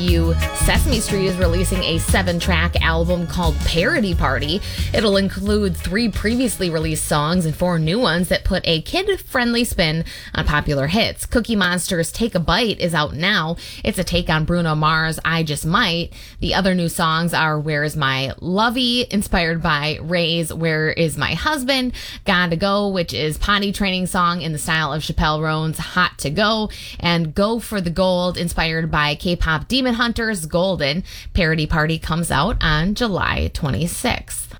you, Sesame Street is releasing a 7-track album called Parody Party. It'll include 3 previously released songs and 4 new ones that put a kid-friendly spin on popular hits. Cookie Monster's Take a Bite is out now. It's a take on Bruno Mars' I Just Might. The other new songs are Where Is My Lovey, inspired by Ray's Where Is My Husband, Gotta Go, which is potty training song in the style of Chappelle Roan's Hot to Go, and Go for the Gold, inspired by K-pop Demon Hunters' Golden. Parody Party comes out on July 26th.